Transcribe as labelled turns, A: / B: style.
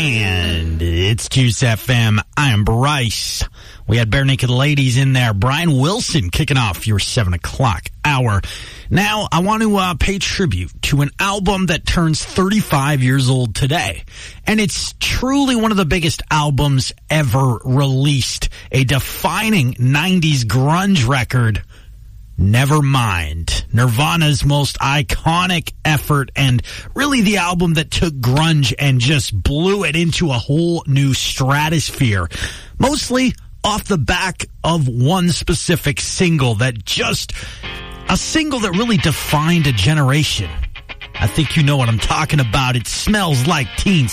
A: And it's Juice FM. I am Bryce. We had Bare Naked Ladies in there. Brian Wilson kicking off your 7 o'clock hour. Now, I want to pay tribute to an album that turns 35 years old today. And it's truly one of the biggest albums ever released. A defining 90s grunge record. Nevermind, Nirvana's most iconic effort, and really the album that took grunge and just blew it into a whole new stratosphere. Mostly off the back of one specific single a single that really defined a generation. I think you know what I'm talking about. It Smells Like Teen